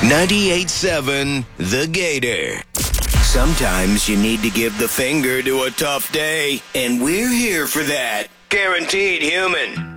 98.7 The Gator. Sometimes you need to give the finger to a tough day, and we're here for that. Guaranteed Human.